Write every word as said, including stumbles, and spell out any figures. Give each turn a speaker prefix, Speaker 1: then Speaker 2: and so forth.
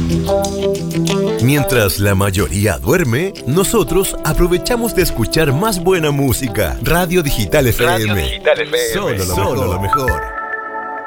Speaker 1: Mientras la mayoría duerme, nosotros aprovechamos de escuchar más buena música. Radio Digital F M.
Speaker 2: Radio Digital F M.
Speaker 1: Solo lo
Speaker 2: Solo
Speaker 1: mejor.
Speaker 2: lo mejor.